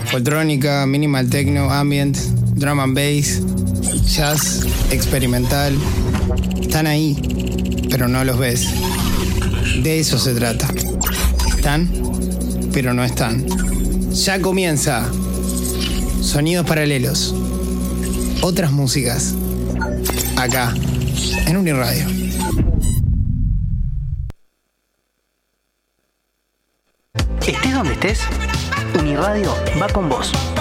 Foltrónica, minimal techno, ambient, drum and bass, jazz, experimental. Están ahí, pero no los ves. De eso se trata. Están, pero no están. Ya comienza. Sonidos paralelos. Otras músicas. Acá, en Uniradio. Estés donde estés, Uniradio va con vos.